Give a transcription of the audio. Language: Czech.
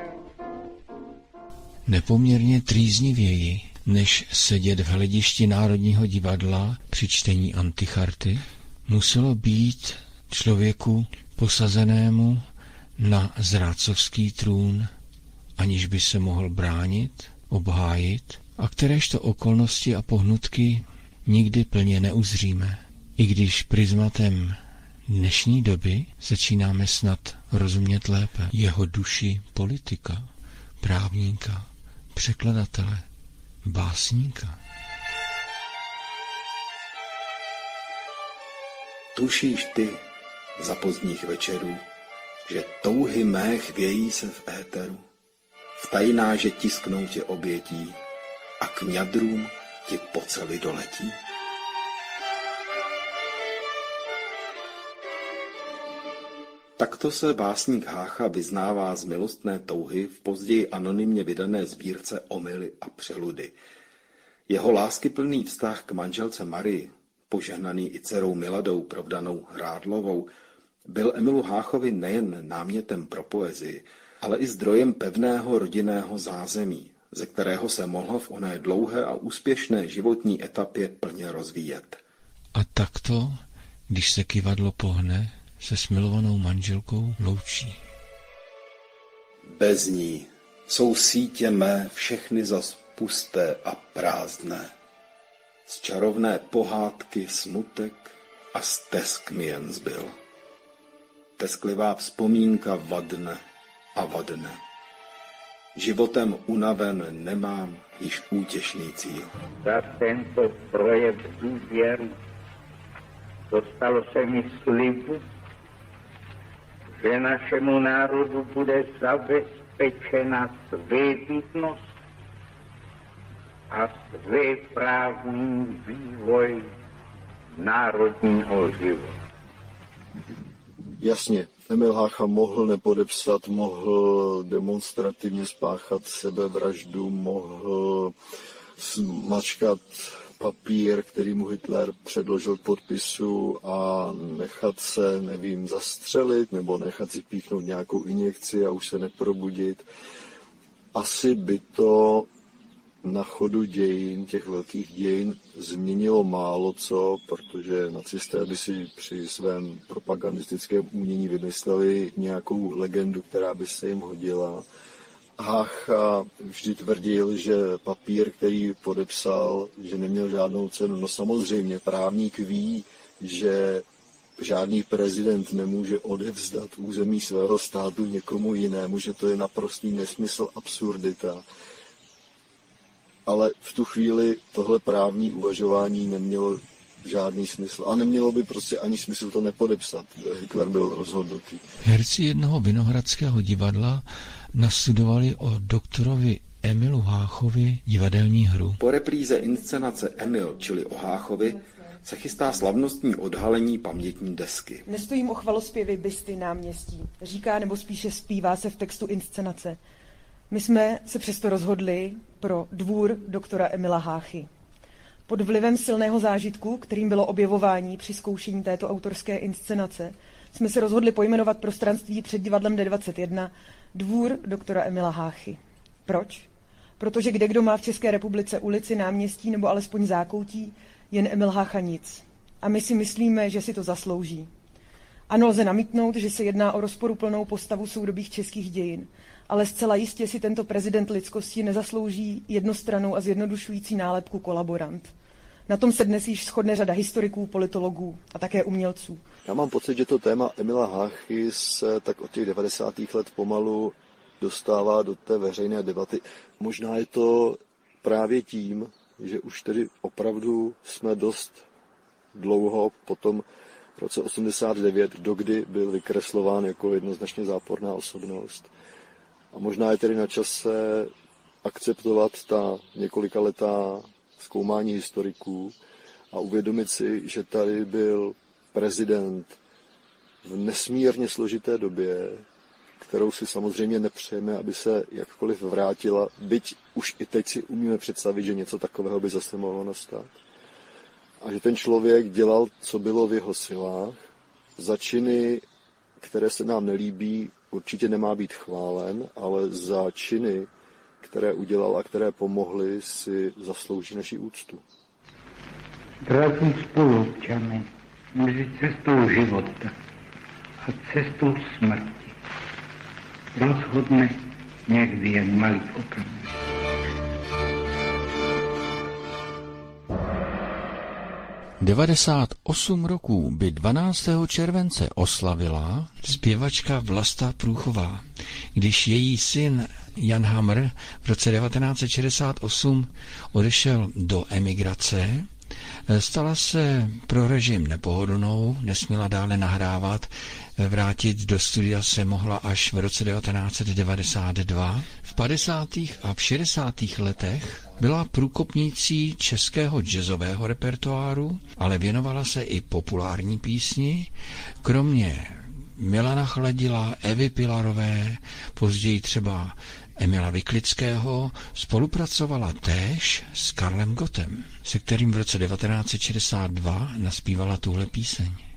Nepoměrně trýznivěji, než sedět v hledišti Národního divadla při čtení Anticharty, muselo být člověku posazenému na zrádcovský trůn, aniž by se mohl bránit, obhájit, a kteréžto okolnosti a pohnutky nikdy plně neuzříme. I když prismatem dnešní doby začínáme snad rozumět lépe jeho duši politika, právníka, překladatele, básníka. Tušíš ty za pozdních večerů, že touhy mé chvějí se v éteru, v tajnáže tisknou tě obětí a k ňadrům ti pocely doletí? Takto se básník Hácha vyznává z milostné touhy v později anonymně vydané sbírce Omyly a přeludy. Jeho láskyplný vztah k manželce Marii, požehnaný i dcerou Miladou provdanou Hrádlovou, byl Emilu Háchovi nejen námětem pro poezii, ale i zdrojem pevného rodinného zázemí, ze kterého se mohl v oné dlouhé a úspěšné životní etapě plně rozvíjet. A takto, když se kyvadlo pohne, se smilovanou manželkou loučí. Bez ní jsou sítě mé všechny zas pusté a prázdné. Z čarovné pohádky smutek a stesk mi jen zbyl. Tesklivá vzpomínka vadne a vadne. Životem unaven nemám již útěšný cíl. Za tento projev důvěry dostalo se mi slibu, že našemu národu bude zabezpečena svébytnost a svéprávný vývoj národního života. Jasně, Emil Hácha mohl nepodepsat, mohl demonstrativně spáchat sebevraždu, mohl smačkat papír, který mu Hitler předložil k podpisu a nechat se, zastřelit nebo nechat si píchnout nějakou injekci a už se neprobudit. Asi by to na chodu dějin, těch velkých dějin, změnilo málo co, protože nacisté by si při svém propagandistickém umění vymysleli nějakou legendu, která by se jim hodila. Hácha vždy tvrdil, že papír, který podepsal, že neměl žádnou cenu. No samozřejmě, právník ví, že žádný prezident nemůže odevzdat území svého státu někomu jinému, že to je naprostý nesmysl, absurdita. Ale v tu chvíli tohle právní uvažování nemělo žádný smysl. A nemělo by prostě ani smysl to nepodepsat. Hitler byl rozhodnutý. Herci jednoho vinohradského divadla nastudovali o doktorovi Emilu Háchovi divadelní hru. Po repríze inscenace Emil, čili o Háchovi, se chystá slavnostní odhalení pamětní desky. Nestojím o chvalospěvy bysty náměstí. Říká nebo spíše zpívá se v textu inscenace. My jsme se přesto rozhodli pro dvůr doktora Emila Háchy. Pod vlivem silného zážitku, kterým bylo objevování při zkoušení této autorské inscenace, jsme se rozhodli pojmenovat prostranství před divadlem D21 dvůr doktora Emila Háchy. Proč? Protože kdekdo má v České republice ulici, náměstí nebo alespoň zákoutí, jen Emil Hácha nic. A my si myslíme, že si to zaslouží. Ano, lze namítnout, že se jedná o rozporuplnou postavu soudobých českých dějin, ale zcela jistě si tento prezident lidskosti nezaslouží jednostrannou a zjednodušující nálepku kolaborant. Na tom se dnes již shodne řada historiků, politologů a také umělců. Já mám pocit, že to téma Emila Háchy se tak od těch 90. let pomalu dostává do té veřejné debaty. Možná je to právě tím, že už tedy opravdu jsme dost dlouho po tom roce 89, dokdy byl vykreslován jako jednoznačně záporná osobnost. A možná je tedy na čase akceptovat ta několikaletá zkoumání historiků a uvědomit si, že tady byl prezident v nesmírně složité době, kterou si samozřejmě nepřejeme, aby se jakkoliv vrátila, byť už i teď si umíme představit, že něco takového by zase mohlo nastat. A že ten člověk dělal, co bylo v jeho silách, za činy, které se nám nelíbí, určitě nemá být chválen, ale za činy, které udělal a které pomohly, si zaslouží naši úctu. Drazí spoluobčané, mezi cestou života a cestou smrti rozhodne někdy jen malý okamžik. ...98 roků by 12. července oslavila zpěvačka Vlasta Průchová, když její syn Jan Hamr v roce 1968 odešel do emigrace. Stala se pro režim nepohodlnou, nesměla dále nahrávat, vrátit do studia se mohla až v roce 1992. V 50. a v 60. letech byla průkopnicí českého jazzového repertoáru, ale věnovala se i populární písni, kromě Milana Chladila, Evy Pilarové, později třeba Emila Vyklického, spolupracovala též s Karlem Gottem, se kterým v roce 1962 naspívala tuhle píseň.